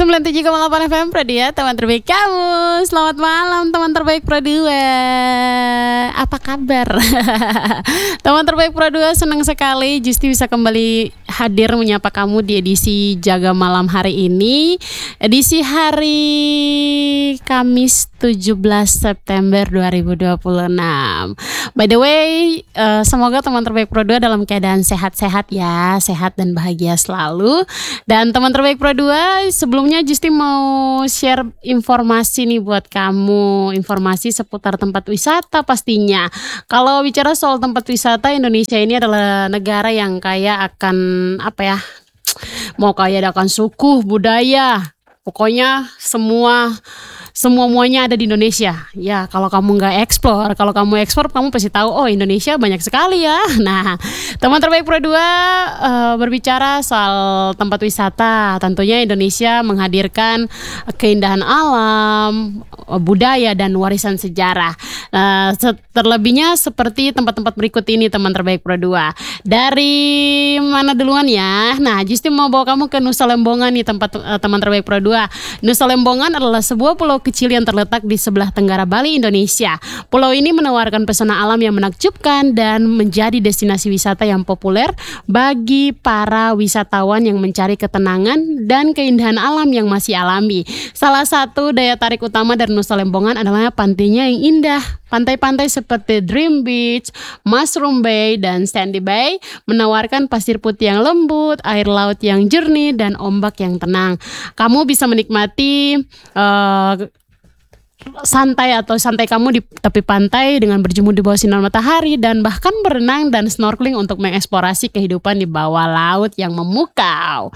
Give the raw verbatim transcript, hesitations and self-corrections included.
sembilan puluh tujuh koma delapan F M Produa, teman terbaik kamu. Selamat malam teman terbaik Produa. Apa kabar? Teman terbaik Produa, senang sekali Justi bisa kembali hadir menyapa kamu di edisi Jaga Malam hari ini. Edisi hari Kamis tujuh belas September dua ribu dua puluh enam. By the way, uh, semoga teman terbaik Produa dalam keadaan sehat-sehat ya, sehat dan bahagia selalu. Dan teman terbaik Produa, sebelumnya Justi mau share informasi nih buat kamu, informasi seputar tempat wisata pastinya. Kalau bicara soal tempat wisata, Indonesia ini adalah negara yang kaya akan apa ya? Mau kaya akan suku, budaya, pokoknya semua semua muanya ada di Indonesia. Ya, kalau kamu nggak eksplor, kalau kamu ekspor, kamu pasti tahu, oh Indonesia banyak sekali ya. Nah, teman terbaik Produa uh, berbicara soal tempat wisata. Tentunya Indonesia menghadirkan keindahan alam, budaya dan warisan sejarah. Uh, terlebihnya seperti tempat-tempat berikut ini, teman terbaik Produa. Dari mana duluan ya? Nah, Justi mau bawa kamu ke Nusa Lembongan nih, tempat uh, teman terbaik Produa. Nusa Lembongan adalah sebuah pulau kecil yang terletak di sebelah tenggara Bali, Indonesia. Pulau ini menawarkan pesona alam yang menakjubkan dan menjadi destinasi wisata yang populer bagi para wisatawan yang mencari ketenangan dan keindahan alam yang masih alami. Salah satu daya tarik utama dari Nusa Lembongan adalah pantainya yang indah. Pantai-pantai seperti Dream Beach, Mushroom Bay, dan Sandy Bay menawarkan pasir putih yang lembut, air laut yang jernih, dan ombak yang tenang. Kamu bisa menikmati uh, santai atau santai kamu di tepi pantai dengan berjemur di bawah sinar matahari dan bahkan berenang dan snorkeling untuk mengeksplorasi kehidupan di bawah laut yang memukau.